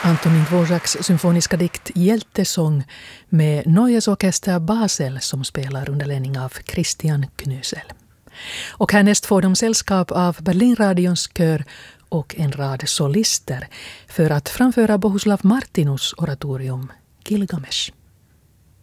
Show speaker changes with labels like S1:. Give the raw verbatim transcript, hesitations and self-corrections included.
S1: Antonin Dvořáks symfoniska dikt Hjältesång med Neues Orchester Basel som spelar under ledning av Christian Knüsel. Och härnäst får de sällskap av Berlinradions kör och en rad solister för att framföra Bohuslav Martinus oratorium Gilgamesh.